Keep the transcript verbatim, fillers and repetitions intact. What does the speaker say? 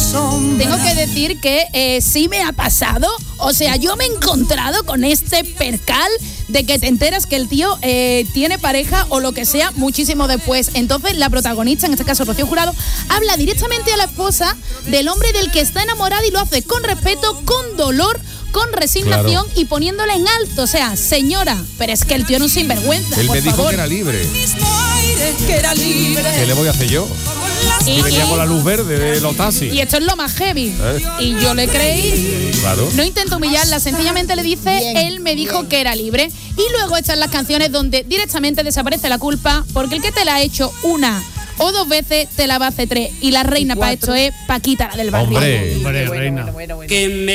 Tengo que decir que eh, sí me ha pasado. O sea, yo me he encontrado con este percal de que te enteras que el tío eh, tiene pareja o lo que sea muchísimo después. Entonces la protagonista, en este caso Rocío Jurado, habla directamente a la esposa del hombre del que está enamorada y lo hace con respeto, con dolor, con resignación, claro, y poniéndola en alto. O sea, señora, pero es que el tío no es un sinvergüenza. Él por me dijo favor. que era libre. Que era libre. ¿Qué le voy a hacer yo? Y, y venía y, con la luz verde de los taxis. Y esto es lo más heavy. ¿Eh? Y yo le creí. Claro. No intento humillarla, sencillamente le dice, bien, él me dijo bien. que era libre. Y luego echan las canciones donde directamente desaparece la culpa, porque el que te la ha hecho una o dos veces te la va a hacer tres. Y la reina para esto es Paquita, la del barrio. Hombre, Hombre, reina. Que me